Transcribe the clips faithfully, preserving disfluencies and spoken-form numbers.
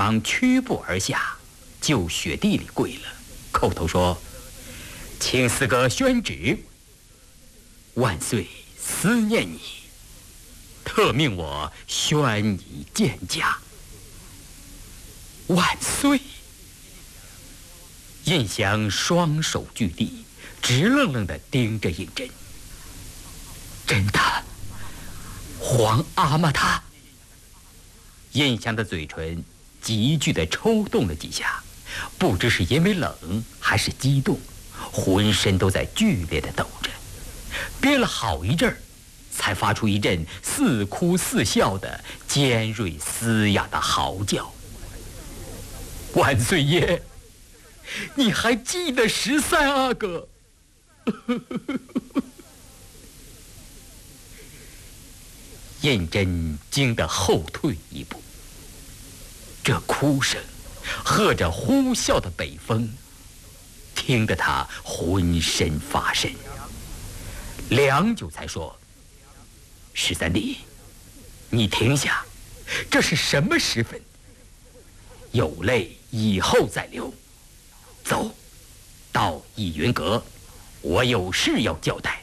忙屈步而下，就雪地里跪了，口头说：“请四哥宣旨，万岁思念你，特命我宣你见驾。”万岁！胤祥双手据地，直愣愣地盯着胤禛。真的，皇阿玛他。胤祥的嘴唇急剧地抽动了几下，不知是因为冷还是激动，浑身都在剧烈地抖着，憋了好一阵儿，才发出一阵似哭似笑的尖锐嘶哑的嚎叫。万岁爷，你还记得十三阿哥？胤禛惊得后退一步，这哭声和着呼啸的北风，听得他浑身发瘆。良久才说：“十三弟，你停下，这是什么时分？有泪以后再流。走，到逸云阁，我有事要交代。”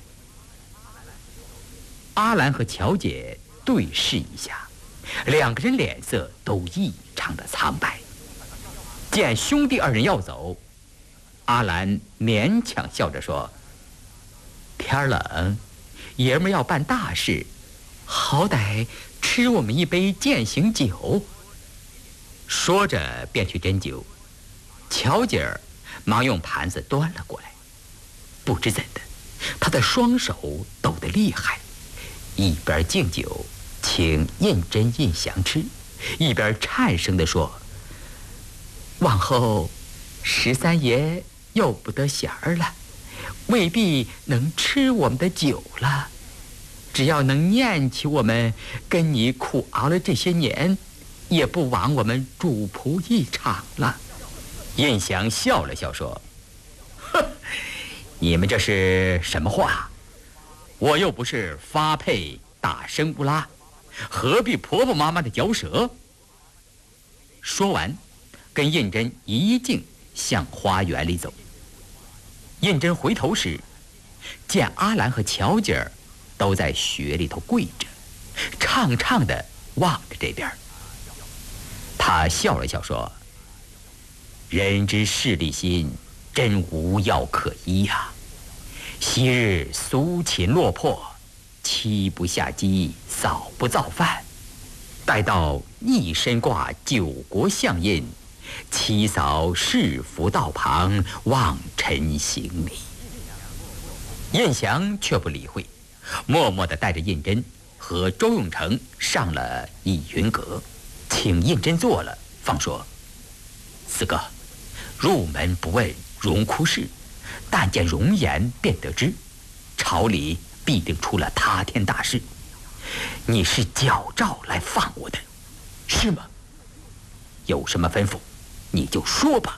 阿兰和乔姐对视一下，两个人脸色都异常的苍白。见兄弟二人要走，阿兰勉强笑着说：“天冷，爷们要办大事，好歹吃我们一杯践行酒。”说着便去斟酒。乔姐儿忙用盘子端了过来，不知怎的，她的双手抖得厉害，一边敬酒请胤禛、胤祥吃，一边颤声地说：“往后十三爷又不得闲儿了，未必能吃我们的酒了。只要能念起我们跟你苦熬了这些年，也不枉我们主仆一场了。”胤祥笑了笑说：“哼，你们这是什么话？我又不是发配大生乌拉，何必婆婆妈妈的嚼舌？”说完，跟胤禛一径向花园里走。胤禛回头时，见阿兰和乔姐儿都在雪里头跪着，怅怅地望着这边。他笑了笑说：“人之势利心，真无药可医呀、啊！昔日苏秦落魄，妻不下机，嫂不造饭，待到逆身挂九国相印，妻嫂侍服道旁，望尘行礼。”胤祥却不理会，默默地带着胤禛和周永成上了逸云阁，请胤禛坐了，方说：“四哥，入门不问荣枯事，但见容颜便得知，朝里必定出了塌天大事。你是矫诏来放我的，是吗？有什么吩咐，你就说吧。”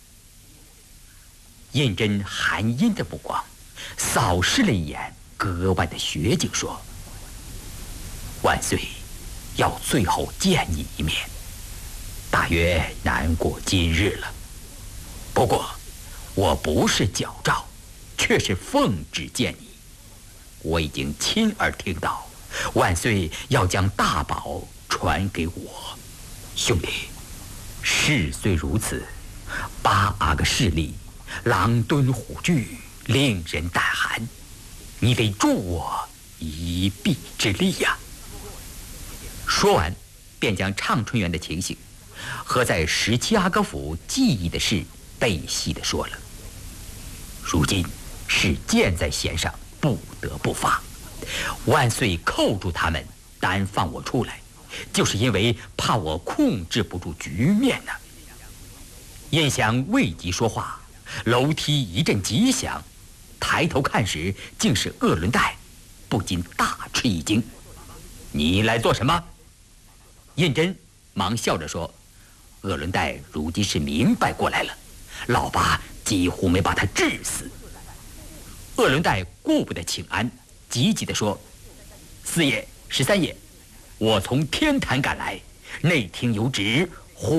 胤禛含阴的目光扫视了一眼格外的雪景，说：“万岁要最后见你一面，大约难过今日了。不过我不是矫诏，却是奉旨见你。我已经亲耳听到万岁要将大宝传给我。兄弟，事虽如此，八阿哥势力狼吞虎踞，令人胆寒，你得助我一臂之力呀、啊！”说完，便将畅春园的情形和在十七阿哥府记忆的事背细地说了。如今是箭在弦上，不得不发。万岁扣住他们，单放我出来，就是因为怕我控制不住局面呢。胤祥未及说话，楼梯一阵急响，抬头看时，竟是鄂伦岱，不禁大吃一惊：“你来做什么？”胤禛忙笑着说：“鄂伦岱如今是明白过来了，老八几乎没把他治死。”鄂伦岱顾不得请安，急急地说：“四爷、十三爷，我从天坛赶来，内廷有旨，